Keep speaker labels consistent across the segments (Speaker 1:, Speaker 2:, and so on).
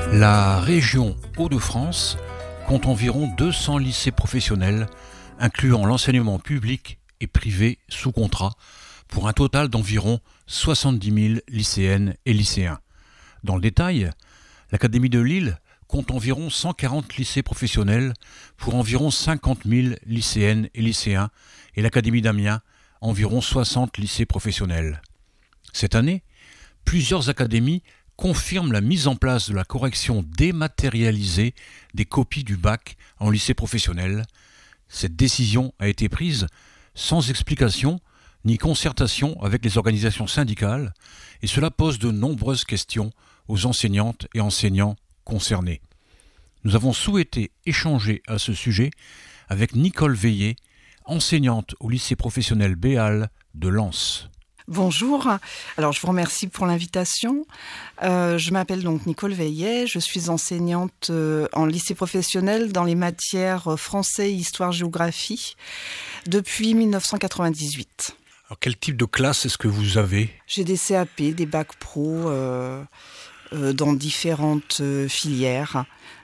Speaker 1: La région Hauts-de-France compte environ 200 lycées professionnels, incluant l'enseignement public et privé sous contrat, pour un total d'environ 70 000 lycéennes et lycéens. Dans le détail, l'Académie de Lille compte environ 140 lycées professionnels pour environ 50 000 lycéennes et lycéens, et l'Académie d'Amiens environ 60 lycées professionnels. Cette année, plusieurs académies confirment la mise en place de la correction dématérialisée des copies du bac en lycée professionnel. Cette décision a été prise sans explication ni concertation avec les organisations syndicales, et cela pose de nombreuses questions aux enseignantes et enseignants concernés. Nous avons souhaité échanger à ce sujet avec Nicole Veillet, enseignante au lycée professionnel Béal de Lens.
Speaker 2: Bonjour, alors je vous remercie pour l'invitation. Je m'appelle donc Nicole Veillet, je suis enseignante en lycée professionnel dans les matières français, histoire, géographie depuis 1998.
Speaker 1: Alors, quel type de classe est-ce que vous avez ?
Speaker 2: J'ai des CAP, des bacs pro dans différentes filières,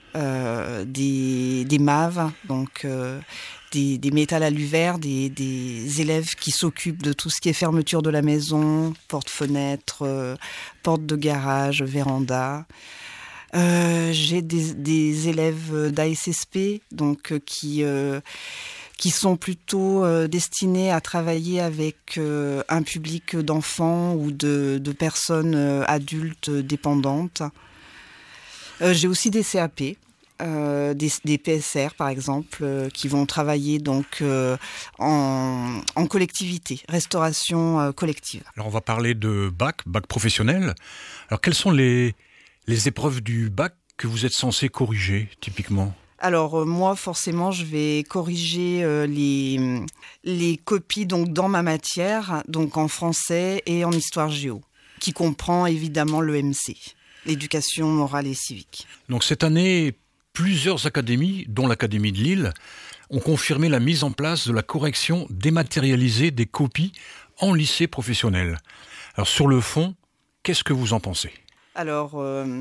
Speaker 2: des MAV, donc des métal aluvert, des élèves qui s'occupent de tout ce qui est fermeture de la maison, porte-fenêtre, porte de garage, véranda. J'ai des élèves d'ASSP, donc qui sont plutôt destinés à travailler avec un public d'enfants ou de personnes adultes dépendantes. J'ai aussi des CAP. Des PSR par exemple qui vont travailler donc en collectivité, restauration collective.
Speaker 1: Alors on va parler de bac professionnel. Alors quelles sont les épreuves du bac que vous êtes censé corriger typiquement ?
Speaker 2: Alors moi forcément je vais corriger les copies donc dans ma matière, donc en français et en histoire géo, qui comprend évidemment l'EMC, l'éducation morale et civique.
Speaker 1: Donc cette année, plusieurs académies, dont l'Académie de Lille, ont confirmé la mise en place de la correction dématérialisée des copies en lycée professionnel. Alors sur le fond, qu'est-ce que vous en pensez ?
Speaker 2: Alors,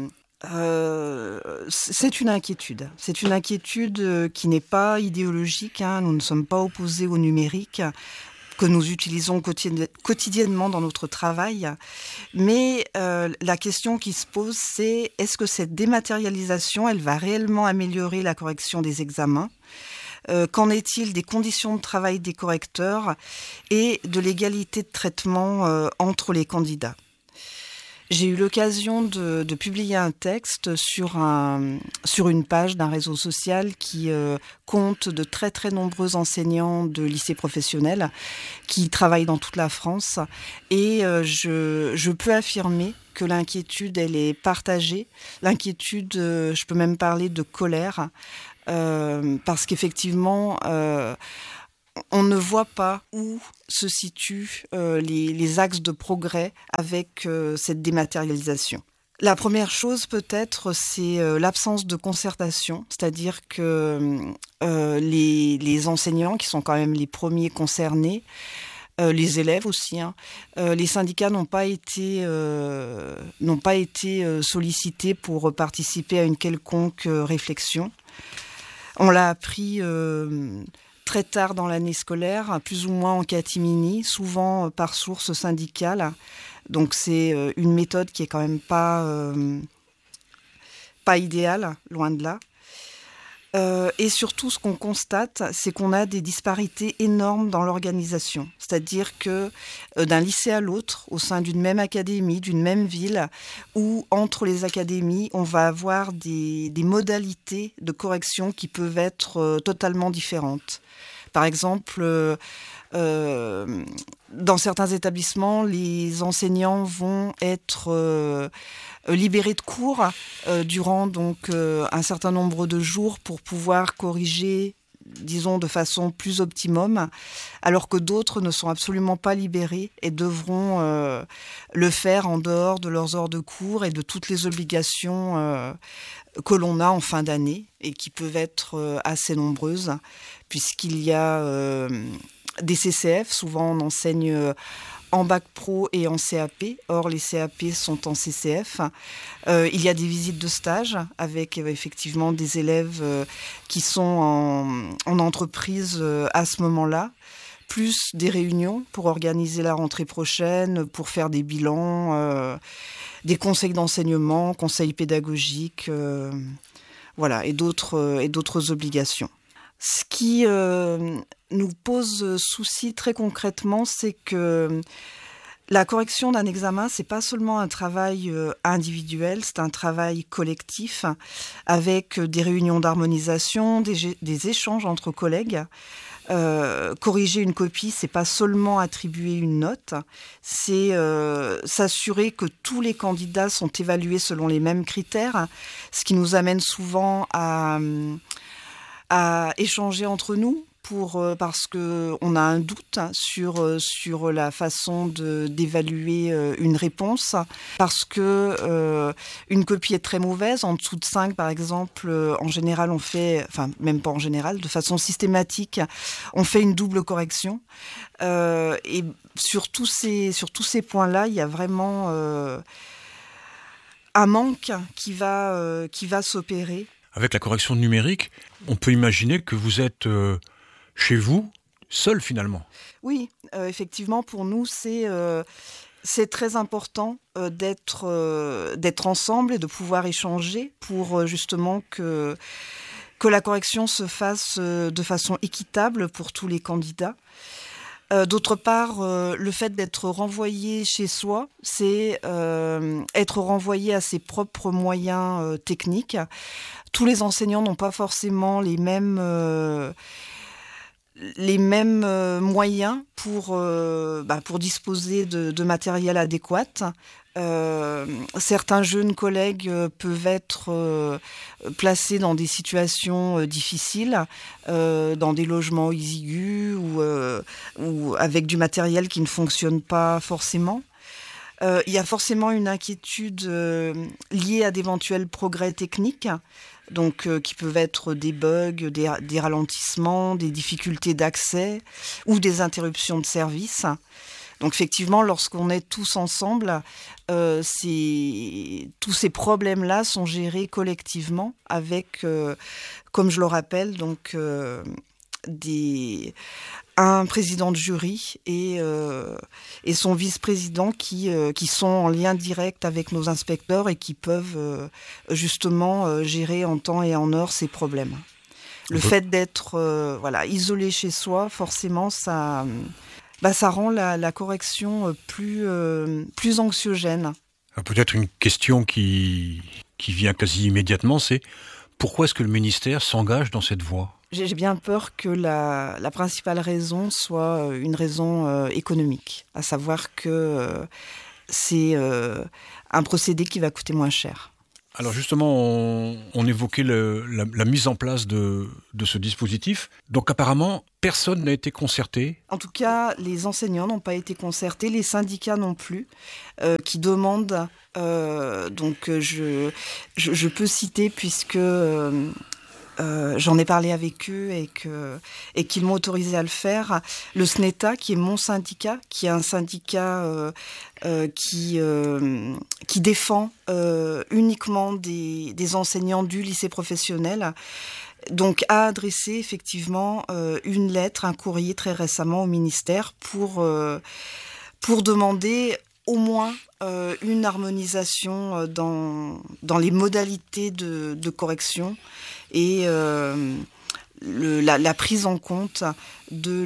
Speaker 2: c'est une inquiétude. C'est une inquiétude qui n'est pas idéologique. Nous ne sommes pas opposés au numérique, que nous utilisons quotidiennement dans notre travail. Mais la question qui se pose, c'est est-ce que cette dématérialisation, elle va réellement améliorer la correction des examens ? Qu'en est-il des conditions de travail des correcteurs et de l'égalité de traitement entre les candidats ? J'ai eu l'occasion de publier un texte sur une page d'un réseau social qui compte de très très nombreux enseignants de lycées professionnels qui travaillent dans toute la France. Et je peux affirmer que l'inquiétude, elle est partagée. L'inquiétude, je peux même parler de colère, parce qu'effectivement, on ne voit pas où se situent les axes de progrès avec cette dématérialisation. La première chose peut-être, c'est l'absence de concertation, c'est-à-dire que les enseignants, qui sont quand même les premiers concernés, les élèves aussi, les syndicats n'ont pas été sollicités pour participer à une quelconque réflexion. On l'a appris très tard dans l'année scolaire, plus ou moins en catimini, souvent par source syndicale. Donc c'est une méthode qui est quand même pas idéale, loin de là. Et surtout, ce qu'on constate, c'est qu'on a des disparités énormes dans l'organisation. C'est-à-dire que d'un lycée à l'autre, au sein d'une même académie, d'une même ville, ou entre les académies, on va avoir des modalités de correction qui peuvent être totalement différentes. Par exemple, dans certains établissements, les enseignants vont être libérés de cours durant donc un certain nombre de jours pour pouvoir corriger, disons, de façon plus optimum, alors que d'autres ne sont absolument pas libérés et devront le faire en dehors de leurs heures de cours et de toutes les obligations que l'on a en fin d'année et qui peuvent être assez nombreuses, puisqu'il y a des CCF. Souvent, on enseigne en bac pro et en CAP. Or, les CAP sont en CCF. Il y a des visites de stage avec effectivement des élèves qui sont en entreprise à ce moment-là, plus des réunions pour organiser la rentrée prochaine, pour faire des bilans, des conseils d'enseignement, conseils pédagogiques, voilà, et d'autres obligations. Ce qui nous pose souci très concrètement, c'est que la correction d'un examen, c'est pas seulement un travail individuel, c'est un travail collectif avec des réunions d'harmonisation, des échanges entre collègues. Corriger une copie, c'est pas seulement attribuer une note, c'est s'assurer que tous les candidats sont évalués selon les mêmes critères, ce qui nous amène souvent à échanger entre nous parce que on a un doute sur la façon d'évaluer une réponse, parce que une copie est très mauvaise, en dessous de 5 par exemple, en général on fait, enfin même pas en général, de façon systématique, on fait une double correction, et sur tous ces points-là, il y a vraiment un manque qui va s'opérer.
Speaker 1: Avec la correction numérique, on peut imaginer que vous êtes chez vous, seul finalement.
Speaker 2: Oui, effectivement, pour nous, c'est très important d'être ensemble et de pouvoir échanger pour justement que la correction se fasse de façon équitable pour tous les candidats. D'autre part, le fait d'être renvoyé chez soi, c'est être renvoyé à ses propres moyens techniques. Tous les enseignants n'ont pas forcément les mêmes moyens pour disposer de matériel adéquat. Certains jeunes collègues peuvent être placés dans des situations difficiles, dans des logements exigus ou avec du matériel qui ne fonctionne pas forcément. Il y a forcément une inquiétude liée à d'éventuels progrès techniques, donc qui peuvent être des bugs, des ralentissements, des difficultés d'accès ou des interruptions de service. Donc effectivement, lorsqu'on est tous ensemble, tous ces problèmes-là sont gérés collectivement avec, comme je le rappelle, donc un président de jury et son vice-président qui sont en lien direct avec nos inspecteurs et qui peuvent justement gérer en temps et en heure ces problèmes. Le fait d'être isolé chez soi, forcément, ça rend la correction plus anxiogène.
Speaker 1: Alors peut-être une question qui vient quasi immédiatement, c'est pourquoi est-ce que le ministère s'engage dans cette voie ?
Speaker 2: J'ai bien peur que la principale raison soit une raison économique, à savoir que c'est un procédé qui va coûter moins cher.
Speaker 1: Alors justement, on évoquait la mise en place de ce dispositif. Donc apparemment, personne n'a été concerté.
Speaker 2: En tout cas, les enseignants n'ont pas été concertés, les syndicats non plus, qui demandent, je peux citer puisque j'en ai parlé avec eux et qu'ils m'ont autorisé à le faire. Le SNETA, qui est mon syndicat, qui est un syndicat qui défend uniquement des enseignants du lycée professionnel, donc a adressé effectivement une lettre, un courrier très récemment au ministère pour demander au moins une harmonisation dans les modalités de correction et la prise en compte de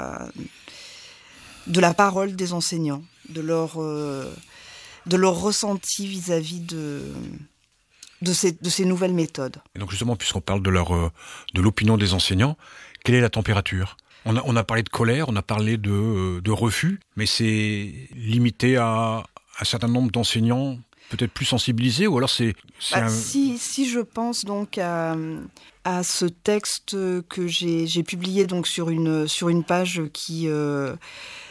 Speaker 2: la parole des enseignants, de leur ressenti vis-à-vis de ces nouvelles méthodes.
Speaker 1: Et donc justement, puisqu'on parle de l'opinion des enseignants, quelle est la température ? On a parlé de colère, on a parlé de refus, mais c'est limité à un certain nombre d'enseignants peut-être plus sensibilisés, ou alors si
Speaker 2: je pense donc à ce texte que j'ai publié donc sur une page qui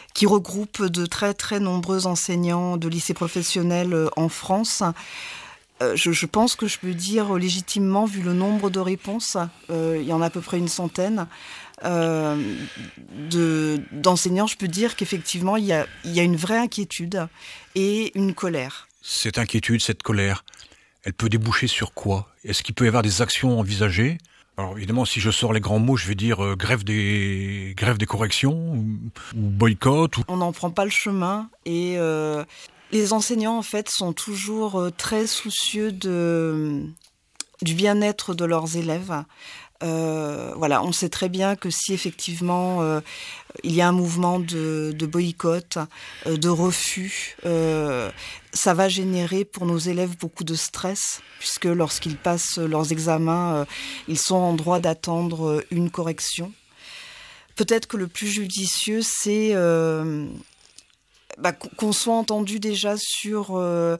Speaker 2: regroupe de très très nombreux enseignants de lycées professionnels en France, Je pense que je peux dire légitimement, vu le nombre de réponses, il y en a à peu près une centaine, d'enseignants, je peux dire qu'effectivement, il y a une vraie inquiétude et une colère.
Speaker 1: Cette inquiétude, cette colère, elle peut déboucher sur quoi ? Est-ce qu'il peut y avoir des actions envisagées ? Alors évidemment, si je sors les grands mots, je vais dire grève des corrections ou boycott.
Speaker 2: On n'en prend pas le chemin et les enseignants en fait sont toujours très soucieux du bien-être de leurs élèves. Voilà, on sait très bien que si effectivement il y a un mouvement de boycott, de refus, ça va générer pour nos élèves beaucoup de stress, puisque lorsqu'ils passent leurs examens, ils sont en droit d'attendre une correction. Peut-être que le plus judicieux, c'est qu'on soit entendu déjà sur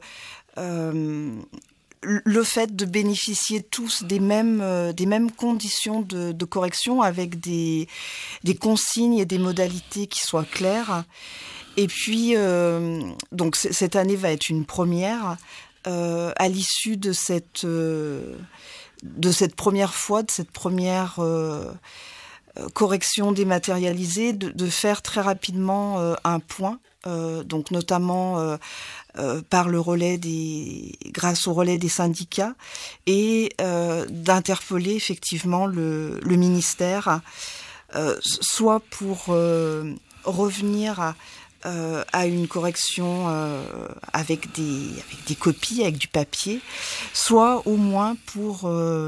Speaker 2: le fait de bénéficier tous des mêmes conditions de correction avec des consignes et des modalités qui soient claires. Et puis, donc cette année va être une première. À l'issue de cette première fois, de cette première correction dématérialisée, de faire très rapidement un point, donc notamment par grâce au relais des syndicats, et d'interpeller effectivement le ministère, soit pour revenir à une correction avec des copies, avec du papier, soit au moins pour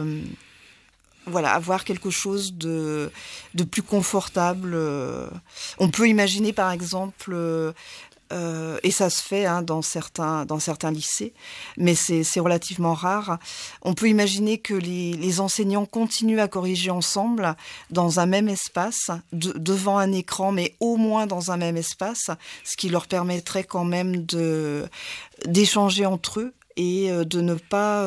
Speaker 2: avoir quelque chose de plus confortable. On peut imaginer par exemple, et ça se fait dans certains lycées, mais c'est relativement rare, on peut imaginer que les enseignants continuent à corriger ensemble dans un même espace, devant un écran, mais au moins dans un même espace, ce qui leur permettrait quand même d'échanger entre eux et de ne pas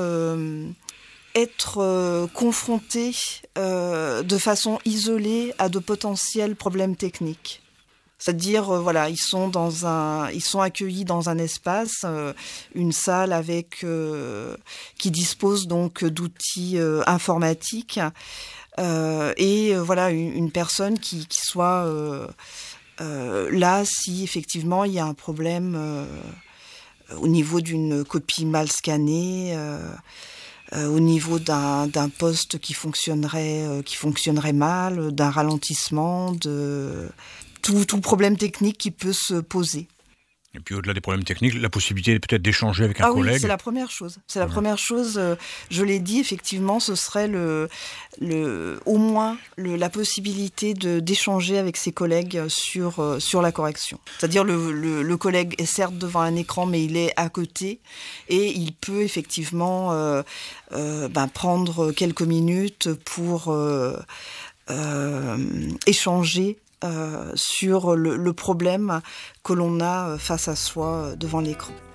Speaker 2: être confrontés de façon isolée à de potentiels problèmes techniques. C'est-à-dire, ils sont accueillis dans un espace, une salle qui dispose donc d'outils informatiques, et une personne qui soit là si effectivement il y a un problème au niveau d'une copie mal scannée. Au niveau d'un poste qui fonctionnerait mal, d'un ralentissement, tout problème technique qui peut se poser.
Speaker 1: Et puis au-delà des problèmes techniques, la possibilité peut-être d'échanger avec un collègue.
Speaker 2: Oui, c'est la première chose. Première chose, je l'ai dit, effectivement, ce serait au moins la possibilité d'échanger avec ses collègues sur la correction. C'est-à-dire le collègue est certes devant un écran, mais il est à côté et il peut effectivement prendre quelques minutes pour échanger sur le problème que l'on a face à soi devant l'écran.